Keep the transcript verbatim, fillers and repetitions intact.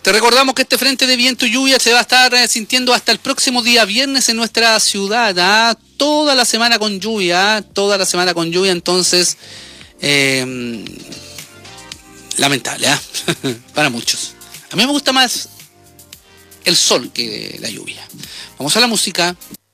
Te recordamos que este frente de viento y lluvia se va a estar eh, sintiendo hasta el próximo día viernes en nuestra ciudad. ¿ah? Toda la semana con lluvia, ¿ah? toda la semana con lluvia, entonces eh, lamentable, ¿ah? para muchos. A mí me gusta más el sol que la lluvia. Vamos a la música.